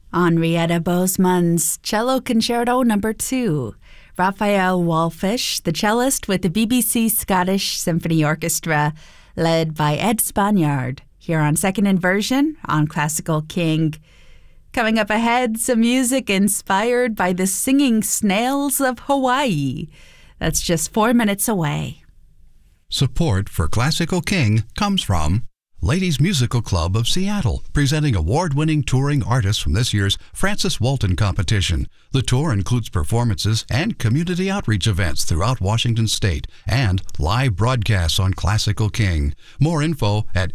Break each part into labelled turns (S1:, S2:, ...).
S1: Henrietta Boesman's Cello Concerto No. 2. Raphael Wallfish, the cellist with the BBC Scottish Symphony Orchestra, led by Ed Spaniard, here on Second Inversion on Classical King. Coming up ahead, some music inspired by the singing snails of Hawaii. That's just 4 minutes away.
S2: Support for Classical King comes from Ladies Musical Club of Seattle, presenting award-winning touring artists from this year's Francis Walton competition. The tour includes performances and community outreach events throughout Washington State and live broadcasts on Classical King. More info at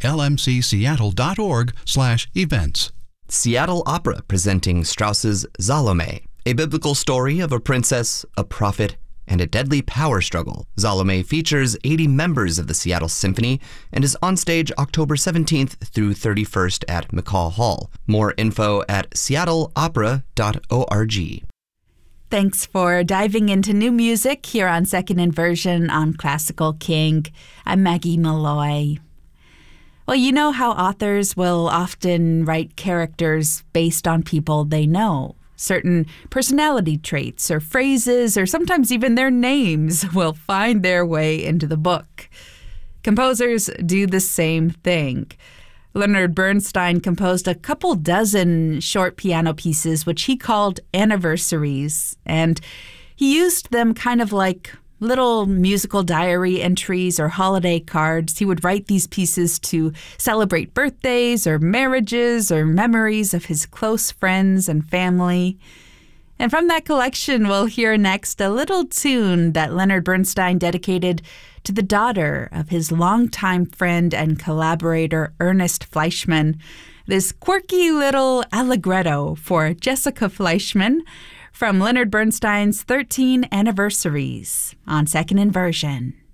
S2: lmcseattle.org/events.
S3: Seattle Opera presenting Strauss's Salome, a biblical story of a princess, a prophet, and a deadly power struggle. Salome features 80 members of the Seattle Symphony and is on stage October 17th through 31st at McCaw Hall. More info at seattleopera.org.
S1: Thanks for diving into new music here on Second Inversion on Classical King. I'm Maggie Malloy. Well, you know how authors will often write characters based on people they know. Certain personality traits or phrases or sometimes even their names will find their way into the book. Composers do the same thing. Leonard Bernstein composed a couple dozen short piano pieces which he called anniversaries, and he used them kind of like little musical diary entries or holiday cards. He would write these pieces to celebrate birthdays or marriages or memories of his close friends and family. And from that collection, we'll hear next a little tune that Leonard Bernstein dedicated to the daughter of his longtime friend and collaborator, Ernest Fleischmann. This quirky little allegretto for Jessica Fleischmann from Leonard Bernstein's 13 Anniversaries on Second Inversion.